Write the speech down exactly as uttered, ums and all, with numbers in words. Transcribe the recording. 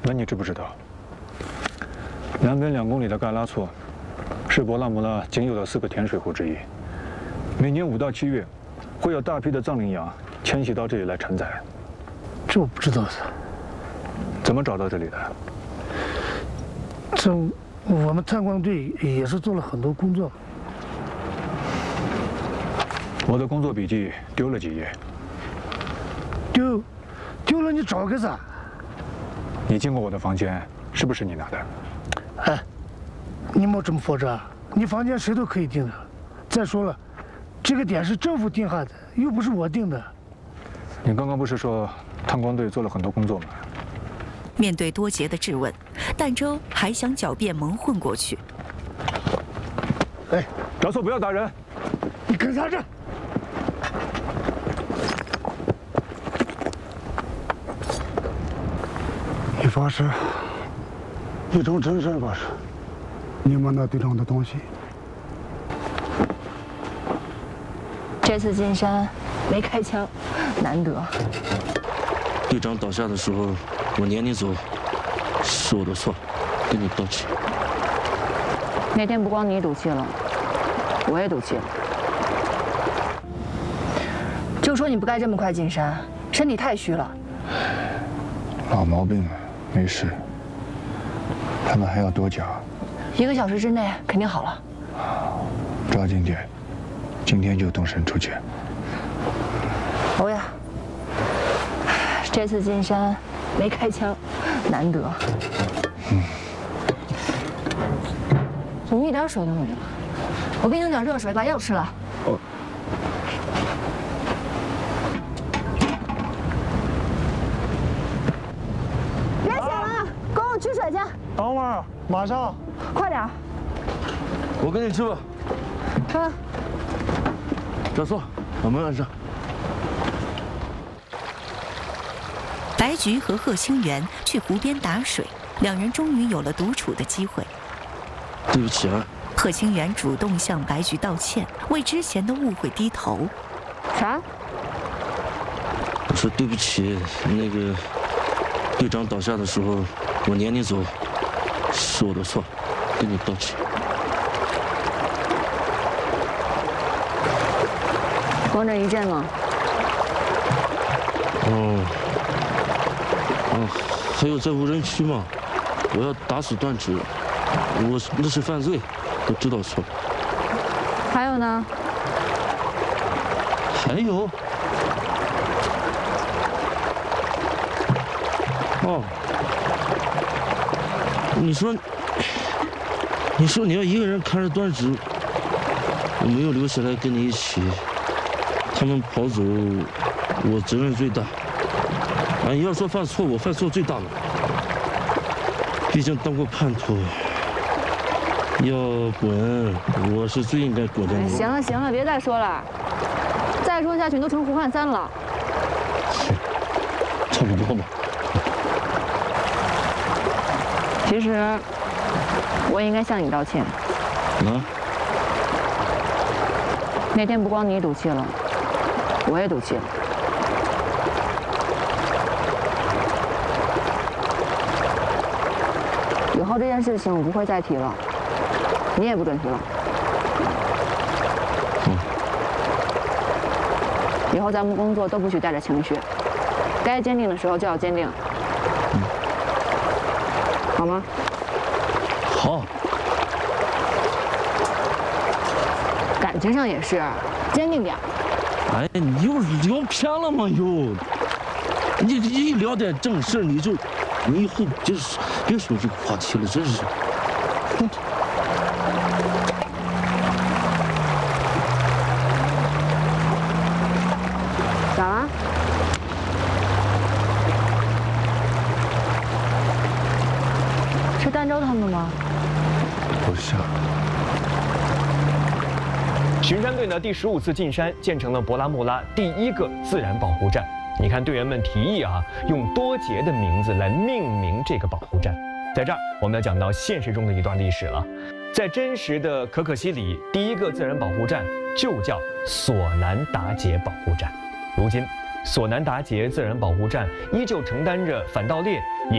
那你知不知道，南边两公里的盖拉措，是博拉姆拉仅有的四个甜水湖之一。每年五到七月，会有大批的藏羚羊迁徙到这里来产崽。 这我不知道的。 怎么找到这里的？ 这我们探矿队也是做了很多工作。 我的工作笔记丢了几页。 丢，丢了你找个咋？ 你进过我的房间，是不是你拿的？ 哎，你莫这么佛着，你房间谁都可以定的。再说了，这个点是政府定下的，又不是我定的。 你刚刚不是说探矿队做了很多工作吗？ 面对多杰的质问，儋州还想狡辩蒙混过去。 哎，找错不要打人！ 你干啥这？ 你发誓，一种真身发誓，你们那地上的东西。 这次进山没开枪，难得。 队长倒下的时候，我撵你走，是我的错，跟你道歉。 那天不光你赌气了，我也赌气了。就说你不该这么快进山，身体太虚了。 老毛病了，没事。他们还要多久？ 一个小时之内肯定好了。 抓紧点，今天就动身出去。 欧呀，这次进山没开枪，难得。 嗯。 怎么一点水都没有？我给你弄点热水，把药吃了。 哦。 别想了，给我取水去。 等会儿，马上。 快点。 我跟你去吧。 啊。 小宋，把门按上。 白菊和贺清源去湖边打水，两人终于有了独处的机会。 对不起啊。 贺清源主动向白菊道歉，为之前的误会低头。 啥？ 我说对不起，那个队长倒下的时候，我撵你走，是我的错，跟你道歉。 光这一阵吗？ 哦，哦，还有在无人区吗？我要打死断指，我那是犯罪，我知道错。 还有呢？ 还有？哦，你说，你说你要一个人看着断指，我没有留下来跟你一起，他们跑走，我责任最大。啊，你要说犯错，我犯错最大了。毕竟当过叛徒，要滚，我是最应该滚的。 哎，行了行了，别再说了，再说下去你都成胡汉三了。 差不多吧。 其实我应该向你道歉。 啊？ 那天不光你赌气了，我也赌气了。以后这件事情我不会再提了，你也不准提了。 嗯。 以后咱们工作都不许带着情绪，该坚定的时候就要坚定。 嗯。 好吗？ 好。 感情上也是，坚定点。 哎，你又聊偏了吗？又，你你一聊点正事，你就，你以后别别说这个话题了，真是。 咋了？是儋州他们吗？ 不像。 巡山队呢第十五次进山，建成了博拉木拉第一个自然保护站。你看，队员们提议啊，用多杰的名字来命名这个保护站。在这儿，我们要讲到现实中的一段历史了。在真实的可可西里，第一个自然保护站就叫索南达杰保护站。如今，索南达杰自然保护站依旧承担着反盗猎、野